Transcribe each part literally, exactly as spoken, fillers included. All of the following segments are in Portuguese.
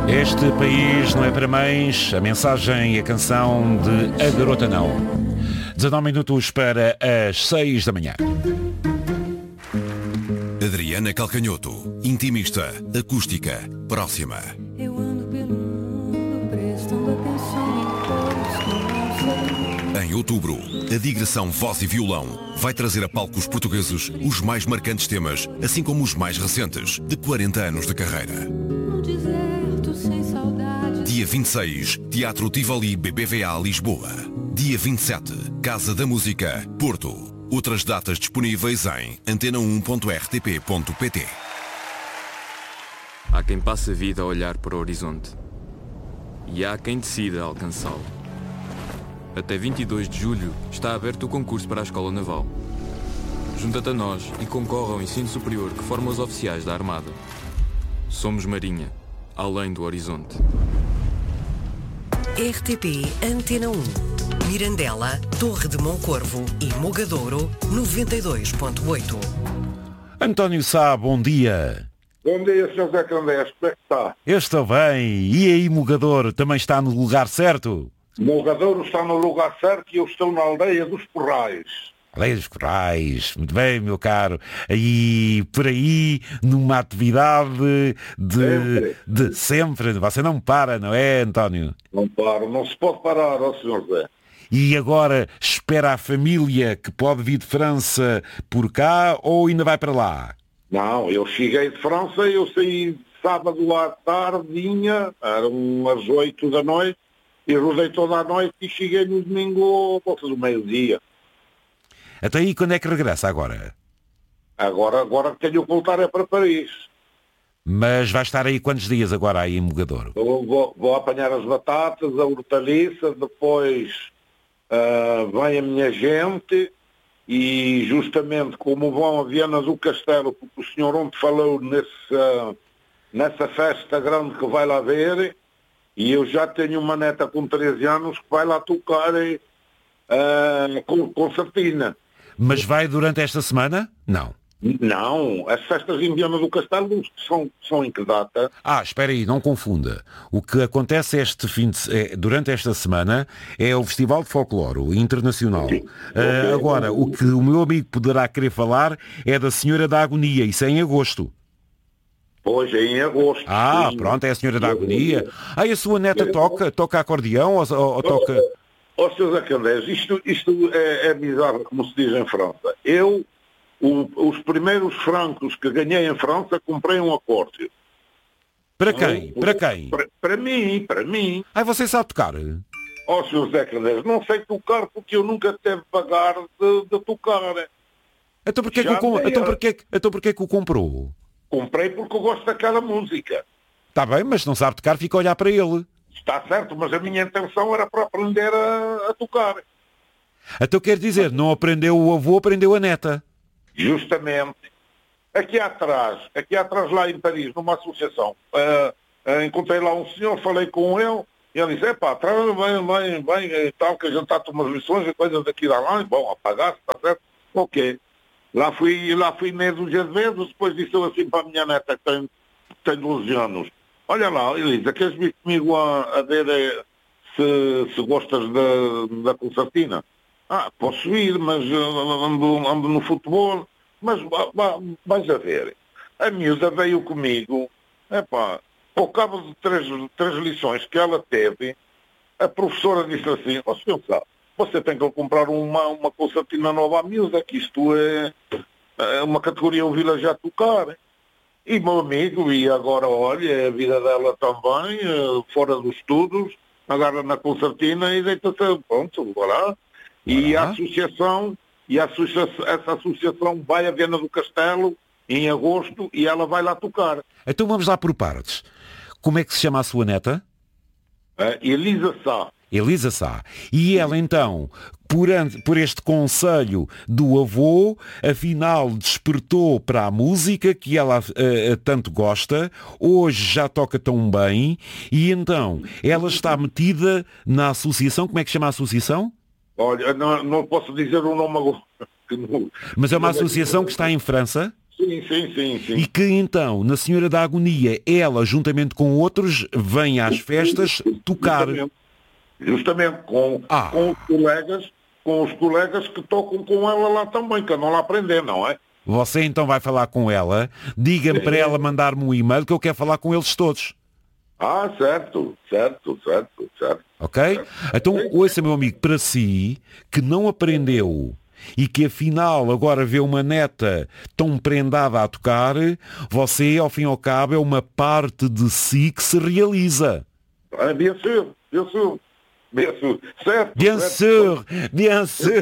Este país não é para mães, a mensagem e a canção de A Garota Não. dezanove minutos para as seis da manhã. Adriana Calcanhoto, intimista, acústica, próxima. Eu ando pelo mundo prestando atenção em todos. Em outubro, a digressão Voz e Violão vai trazer a palcos portugueses os mais marcantes temas, assim como os mais recentes, de quarenta anos de carreira. No deserto sem saudade. Dia vinte e seis, Teatro Tivoli B B V A Lisboa. Dia vinte e sete, Casa da Música, Porto. Outras datas disponíveis em antena um ponto r t p ponto p t. Há quem passe a vida a olhar para o horizonte e há quem decida alcançá-lo. Até vinte e dois de julho está aberto o concurso para a Escola Naval. Junta-te a nós e concorre ao ensino superior que forma os oficiais da Armada. Somos Marinha, além do horizonte. R T P Antena um. Mirandela, Torre de Moncorvo e Mogadouro, noventa e dois ponto oito. António Sá, bom dia. Bom dia, senhor Zé Candés, como é que está? Eu estou bem. E aí, Mogadouro, também está no lugar certo? Mogadouro está no lugar certo e eu estou na aldeia dos Porrais. Aldeia dos Corais, muito bem, meu caro. Aí, por aí, numa atividade de Sempre. de sempre. Você não para, não é, António? Não paro, não se pode parar, ó senhor Zé. E agora espera a família que pode vir de França por cá ou ainda vai para lá? Não, eu cheguei de França, eu saí sábado à tardinha, eram as oito da noite, e rodei toda a noite e cheguei no domingo à volta do meio-dia. Até aí, quando é que regressa agora? Agora, agora tenho que voltar é para Paris. Mas vai estar aí quantos dias agora aí em Mogadouro? Eu vou, vou apanhar as batatas, a hortaliça, depois uh, vem a minha gente e justamente como vão a Viana do Castelo, porque o senhor ontem falou nessa, nessa festa grande que vai lá ver, e eu já tenho uma neta com treze anos que vai lá tocar uh, com concertina. Mas vai durante esta semana? Não. Não, as festas em Viana do Castelo são, são em que data? Ah, espera aí, não confunda. O que acontece este fim de, é, durante esta semana é o Festival de Folclore Internacional. Sim. Uh, Okay. Agora, o que o meu amigo poderá querer falar é da Senhora da Agonia, isso é em agosto. Pois, é em agosto. Ah, sim. pronto, é a Senhora da Agonia. Ah, e a sua neta toca? Toca acordeão ou, ou, ou toca... Ó, senhor Zé Candés, isto, isto é, é bizarro, como se diz em França. Eu, o, os primeiros francos que ganhei em França, comprei um acórdio. Para quem? Para quem? Para, para mim, para mim. Ah, você sabe tocar? Ó, senhor Zé Candés, não sei tocar porque eu nunca teve pagar de, de tocar. Então porquê que, o, Já com- sei, então é. porquê, então porquê que o comprou? Comprei porque eu gosto daquela música. Está bem, mas se não sabe tocar, fica a olhar para ele. Está certo, mas a minha intenção era para aprender a, a tocar. Então quer dizer, não aprendeu o avô, aprendeu a neta. Justamente. Aqui atrás, aqui atrás lá em Paris, numa associação, uh, uh, encontrei lá um senhor, falei com ele, e ele disse, epá, traz bem, bem, bem, e tal, que a gente está a tomar lições e coisas daqui da lá, e bom, apagar-se, está certo? Ok. Lá fui, lá fui meia dúzia de vezes, depois disse eu assim para a minha neta, que tem, tem doze anos, olha lá, Elisa, queres vir comigo a, a ver eh, se, se gostas da, da concertina? Ah, posso ir, mas uh, ando, ando no futebol, mas va- va- vais a ver. A miúda veio comigo, epá, ao cabo de três, três lições que ela teve, a professora disse assim, ó senhor Sá, você tem que comprar uma, uma concertina nova à miúda, que isto é, é uma categoria ouvi-la já tocar. E meu amigo, e agora olha, a vida dela também, eh, fora dos estudos, agarra na concertina e deita-se, pronto, vai lá. E a Olá. associação, e a associa- essa associação vai a Viana do Castelo em agosto e ela vai lá tocar. Então vamos lá por partes. Como é que se chama a sua neta? Eh, Elisa Sá. Elisa Sá. E ela então, por, an- por este conselho do avô, afinal despertou para a música que ela eh, tanto gosta, hoje já toca tão bem, e então ela está metida na associação, como é que chama a associação? Olha, não, não posso dizer o nome agora. que não- Mas é uma associação que está em França? Sim, sim, sim, sim. E que então, na Senhora da Agonia, ela, juntamente com outros, vem às festas tocar. Justamente, justamente com, Ah. com os colegas, com os colegas que tocam com ela lá também, que andam lá a aprender, não é? Você então vai falar com ela, diga-me para ela mandar-me um e-mail que eu quero falar com eles todos. Ah, certo, certo, certo, certo. Ok? Então, ouça, meu amigo, para si, que não aprendeu e que afinal agora vê uma neta tão prendada a tocar, você, ao fim e ao cabo, é uma parte de si que se realiza. Ah, bien sûr, bien sûr, bien sûr, certo. Bien certo. sûr, bien sûr.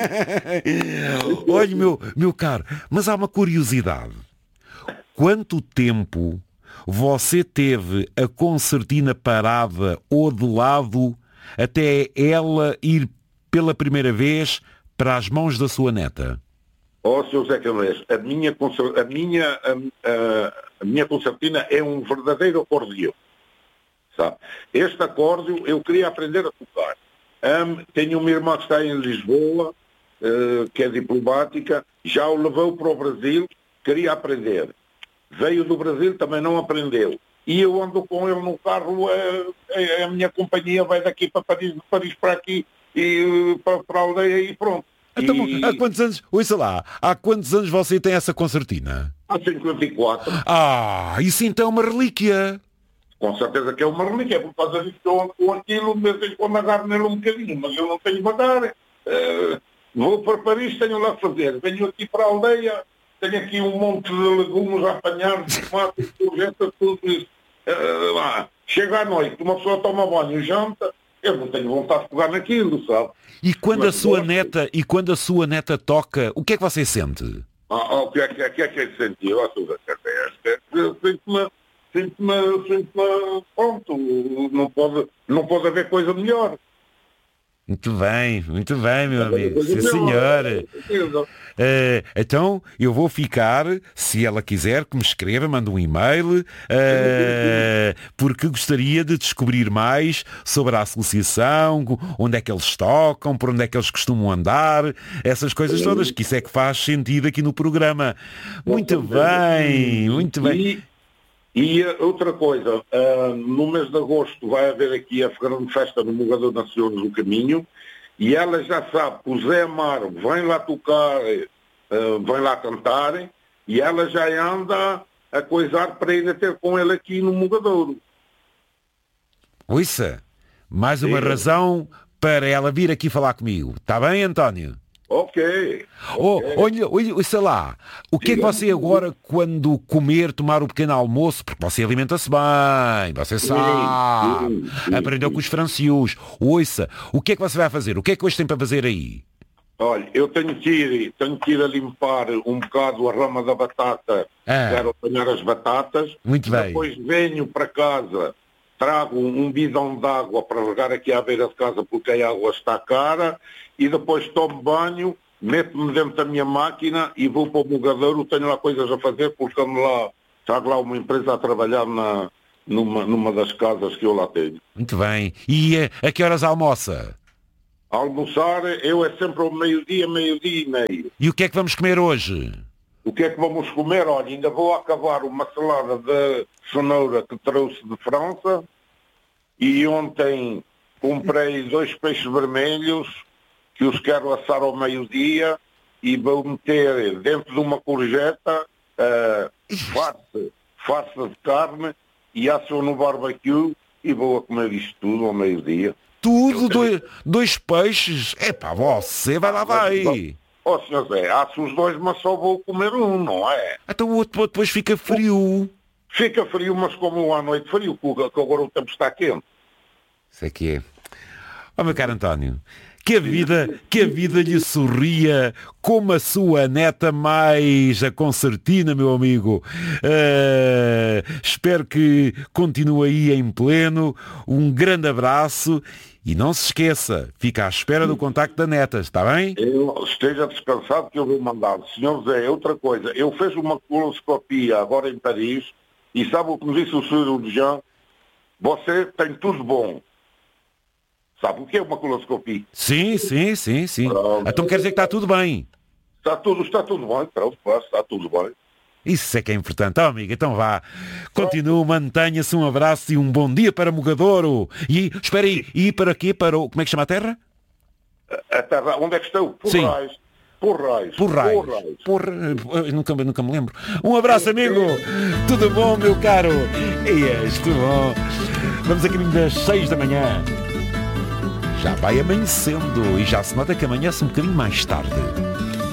Olha, meu, meu caro, mas há uma curiosidade. Quanto tempo você teve a concertina parada ou de lado até ela ir pela primeira vez para as mãos da sua neta? Ó, senhor Zé Camões, a minha, concer- a, minha, a, a- a minha concertina é um verdadeiro acordeão. Sabe? Este acórdio eu queria aprender a tocar. Ahm, tenho uma irmã que está em Lisboa, eh, que é diplomática, já o levou para o Brasil, queria aprender. Veio do Brasil, também não aprendeu. E eu ando com ele no carro, eh, eh, a minha companhia vai daqui para Paris, de Paris para aqui, e para, para a aldeia e pronto. Então, E há quantos anos, ouça lá, há quantos anos você tem essa concertina? há cinquenta e quatro, Ah, isso então é uma relíquia. com certeza que é uma relíquia, por causa disso que eu ando com aquilo, de vez em quando agarro nele um bocadinho, mas eu não tenho bagagem. Eh, vou para Paris, tenho lá a fazer. Venho aqui para a aldeia, tenho aqui um monte de legumes a apanhar, tomate, courgette, tudo isso. Eh, lá, chega à noite, uma pessoa toma banho e janta, eu não tenho vontade de pegar naquilo, sabe? E quando a Mas sua gosto. neta, e quando a sua neta toca, o que é que você sente? Ah, ah, o que é que é que, é que é que sentiu? Ah, tudo é sinto-me, sinto-me, sinto-me, pronto, não pode, não pode haver coisa melhor. Muito bem, muito bem, meu amigo. Coisa Sim, melhor. senhor. Eh, então, eu vou ficar, se ela quiser que me escreva, manda um e-mail, eh, porque gostaria de descobrir mais sobre a associação, onde é que eles tocam, por onde é que eles costumam andar, essas coisas todas, que isso é que faz sentido aqui no programa. Muito bem, muito bem. E, e outra coisa, ah, no mês de agosto vai haver aqui a grande festa no Mogador Nacional do Caminho, e ela já sabe que o Zé Amaro vem lá tocar, ah, vem lá cantar, e ela já anda a coisar para ir a ter com ele aqui no Mogadouro. Ouça, mais uma Sim. razão para ela vir aqui falar comigo. Está bem, António? Ok. Oh, ok. olha, olha, sei lá, o que é que você agora, quando comer, tomar o pequeno almoço, porque você alimenta-se bem, você sabe, sim, sim, aprendeu sim. com os francios, ouça, o que é que você vai fazer? O que é que hoje tem para fazer aí? Olha, eu tenho que ir, tenho que ir a limpar um bocado a rama da batata, Ah. quero apanhar as batatas. Muito bem. Depois venho para casa, trago um bidão de água para regar aqui à beira de casa porque a água está cara, e depois tomo banho, meto-me dentro da minha máquina e vou para o Mogadouro, tenho lá coisas a fazer porque ando lá, está lá uma empresa a trabalhar na, numa, numa das casas que eu lá tenho. Muito bem. E eh, a que horas almoça? Almoçar, eu é sempre ao meio-dia, meio-dia e meio. E o que é que vamos comer hoje? O que é que vamos comer? Olha, ainda vou acabar uma salada de cenoura que trouxe de França, e ontem comprei dois peixes vermelhos que os quero assar ao meio-dia e vou meter dentro de uma courgette uh, farsa, farsa de carne e asso no barbecue e vou a comer isto tudo ao meio-dia. Tudo, dois, dois peixes? Epá, você vai lá, vai. Ó, senhor Zé, asso os dois, mas só vou comer um, não é? Então o outro depois fica frio. Fica frio, mas como à noite frio, que agora o tempo está quente. Isso é que é. Ó, meu caro António, que a vida, que a vida lhe sorria como a sua neta mais a concertina, meu amigo. Uh, espero que continue aí em pleno. Um grande abraço e não se esqueça, fica à espera do contacto da neta, está bem? Eu esteja descansado que eu vou mandar. Senhor Zé, outra coisa, eu fiz uma coloscopia agora em Paris e sabe o que me disse o cirurgião? Você tem tudo bom. Sabe o que é uma coloscopia? Sim, sim, sim, sim. Pronto. Então quer dizer que está tudo bem. Está tudo, está tudo bem, pronto, está tudo bem. Isso é que é importante. Oh, amiga, então vá. Continua, mantenha-se, um abraço e um bom dia para Mogadouro. E, espera aí, e para quê? Para o, como é que chama a terra? A terra, onde é que estou? Porrais. Porrais. Porrais. Por... Nunca, nunca me lembro. Um abraço, amigo. Tudo bom, meu caro? E és, tudo bom. Vamos a caminho das seis da manhã. Já vai amanhecendo e já se nota que amanhece um bocadinho mais tarde.